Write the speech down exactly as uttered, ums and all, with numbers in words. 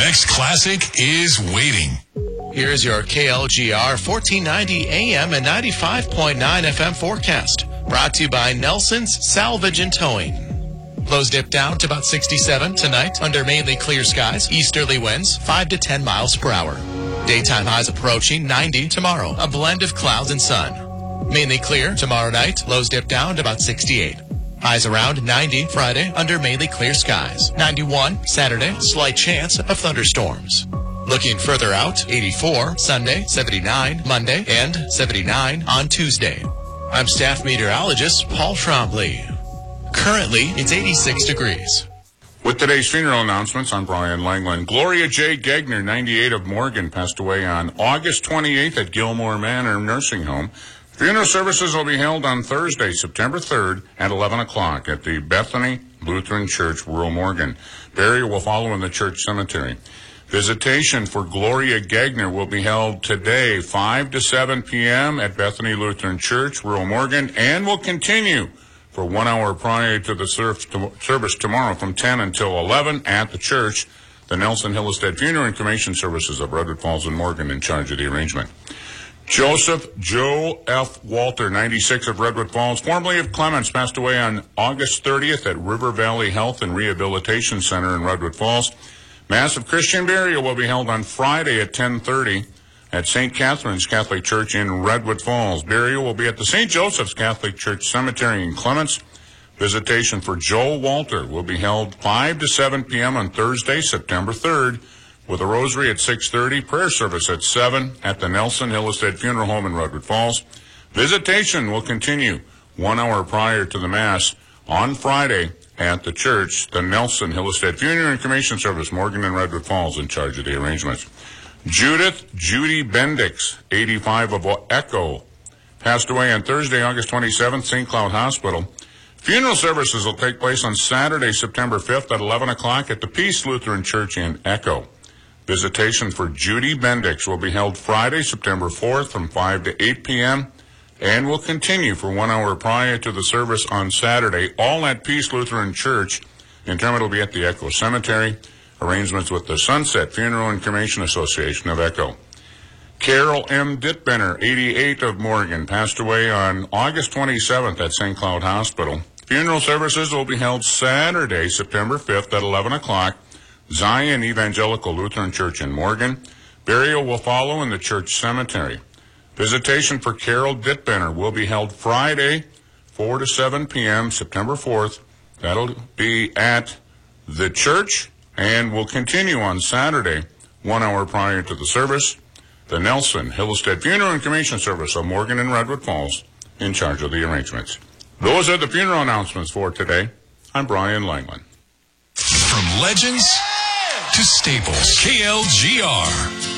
next classic is waiting. Here's your K L G R fourteen ninety A M and ninety-five point nine F M forecast. Brought to you by Nelson's Salvage and Towing. Lows dip down to about sixty-seven tonight under mainly clear skies. Easterly winds five to ten miles per hour. Daytime highs approaching ninety tomorrow. A blend of clouds and sun. Mainly clear tomorrow night. Lows dip down to about sixty-eight. Highs around ninety Friday under mainly clear skies. ninety-one Saturday. Slight chance of thunderstorms. Looking further out, eighty-four Sunday, seventy-nine Monday, and seventy-nine on Tuesday. I'm staff meteorologist Paul Trombley. Currently, it's eighty-six degrees. With today's funeral announcements, I'm Brian Langland. Gloria J. Gegner, ninety-eight, of Morgan, passed away on August twenty-eighth at Gilmore Manor Nursing Home. Funeral services will be held on Thursday, September third at eleven o'clock at the Bethany Lutheran Church, Rural Morgan. Burial will follow in the church cemetery. Visitation for Gloria Gegner will be held today, five to seven p.m. at Bethany Lutheran Church, Rural Morgan, and will continue for one hour prior to the service tomorrow from ten until eleven at the church. The Nelson Hillestead Funeral and Cremation Services of Redwood Falls and Morgan in charge of the arrangement. Joseph Joe F. Walter, ninety-six, of Redwood Falls, formerly of Clements, passed away on August thirtieth at River Valley Health and Rehabilitation Center in Redwood Falls. Mass of Christian burial will be held on Friday at ten thirty at Saint Catherine's Catholic Church in Redwood Falls. Burial will be at the Saint Joseph's Catholic Church Cemetery in Clements. Visitation for Joe Walter will be held five to seven p.m. on Thursday, September third, with a rosary at six thirty, prayer service at seven at the Nelson Hillestead Funeral Home in Redwood Falls. Visitation will continue one hour prior to the Mass on Friday at the church. The Nelson Hillestead Funeral and Cremation Service, Morgan and Redwood Falls, in charge of the arrangements. Judith Judy Bendix, eighty-five, of Echo, passed away on Thursday, August twenty-seventh, Saint Cloud Hospital. Funeral services will take place on Saturday, September fifth at eleven o'clock at the Peace Lutheran Church in Echo. Visitation for Judy Bendix will be held Friday, September fourth from five to eight p.m. and will continue for one hour prior to the service on Saturday, all at Peace Lutheran Church. Interment will be at the Echo Cemetery. Arrangements with the Sunset Funeral and Cremation Association of Echo. Carol M. Dittbenner, eighty-eight, of Morgan, passed away on August twenty-seventh at Saint Cloud Hospital. Funeral services will be held Saturday, September fifth at eleven o'clock, Zion Evangelical Lutheran Church in Morgan. Burial will follow in the church cemetery. Visitation for Carol Dittbenner will be held Friday, four to seven p.m., September fourth. That'll be at the church and will continue on Saturday, one hour prior to the service. The Nelson Hillestead Funeral and Cremation Service of Morgan and Redwood Falls, in charge of the arrangements. Those are the funeral announcements for today. I'm Brian Langland. From legends to staples, K L G R.